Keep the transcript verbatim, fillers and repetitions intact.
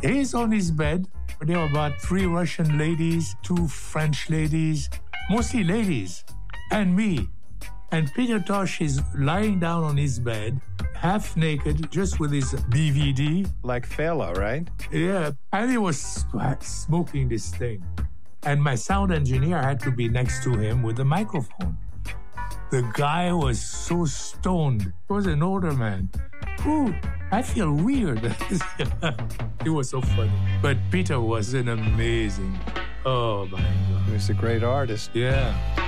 He's on his bed. There were about three Russian ladies, two French ladies, mostly ladies, and me. And Peter Tosh is lying down on his bed, half naked, just with his D V D. Like Fela, right? Yeah. And he was smoking this thing. And my sound engineer had to be next to him with the microphone. The guy was so stoned. He was an older man. Ooh, I feel weird. It was so funny. But Peter was an amazing, oh my God. He was a great artist. Yeah.